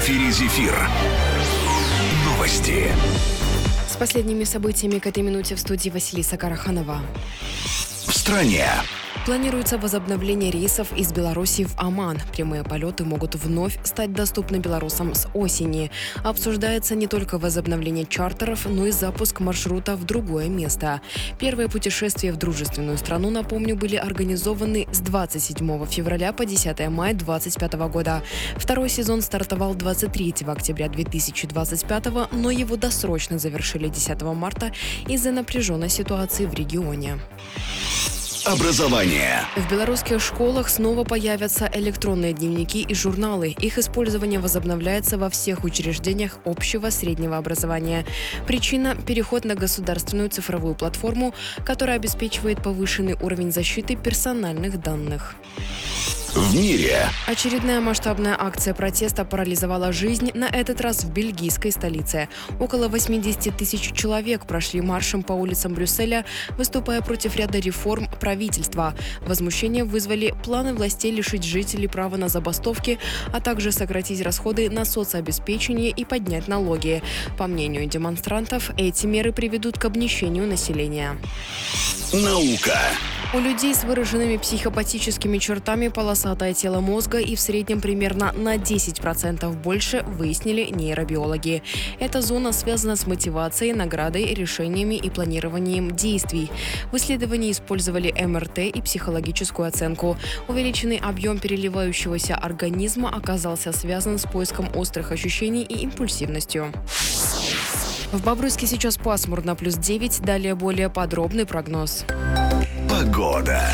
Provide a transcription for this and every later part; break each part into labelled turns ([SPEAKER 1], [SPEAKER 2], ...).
[SPEAKER 1] эфире «Зефир». Новости.
[SPEAKER 2] С последними событиями к этой минуте в студии Василиса Караханова.
[SPEAKER 1] В стране.
[SPEAKER 2] Планируется возобновление рейсов из Беларуси в Оман. Прямые полеты могут вновь стать доступны белорусам с осени. Обсуждается не только возобновление чартеров, но и запуск маршрута в другое место. Первые путешествия в дружественную страну, напомню, были организованы с 27 февраля по 10 мая 2025 года. Второй сезон стартовал 23 октября 2025, но его досрочно завершили 10 марта из-за напряженной ситуации в регионе.
[SPEAKER 1] Образование.
[SPEAKER 2] В белорусских школах снова появятся электронные дневники и журналы. Их использование возобновляется во всех учреждениях общего среднего образования. Причина – переход на государственную цифровую платформу, которая обеспечивает повышенный уровень защиты персональных данных.
[SPEAKER 1] В мире.
[SPEAKER 2] Очередная масштабная акция протеста парализовала жизнь, на этот раз в бельгийской столице. Около 80 тысяч человек прошли маршем по улицам Брюсселя, выступая против ряда реформ правительства. Возмущение вызвали планы властей лишить жителей права на забастовки, а также сократить расходы на соцобеспечение и поднять налоги. По мнению демонстрантов, эти меры приведут к обнищению населения.
[SPEAKER 1] Наука.
[SPEAKER 2] У людей с выраженными психопатическими чертами полосатое тело мозга и в среднем примерно на 10% больше, выяснили нейробиологи. Эта зона связана с мотивацией, наградой, решениями и планированием действий. В исследовании использовали МРТ и психологическую оценку. Увеличенный объем переливающегося организма оказался связан с поиском острых ощущений и импульсивностью. В Бобруйске сейчас пасмурно, плюс 9, далее более подробный прогноз.
[SPEAKER 1] Погода.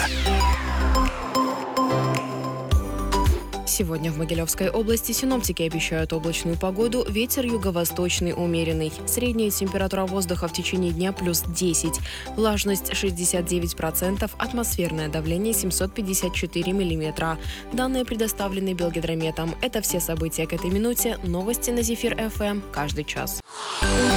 [SPEAKER 2] Сегодня в Могилевской области синоптики обещают облачную погоду, ветер юго-восточный умеренный. Средняя температура воздуха в течение дня плюс 10, влажность 69%, атмосферное давление 754 миллиметра. Данные предоставлены Белгидрометом. Это все события к этой минуте. Новости на Зефир ФМ каждый час.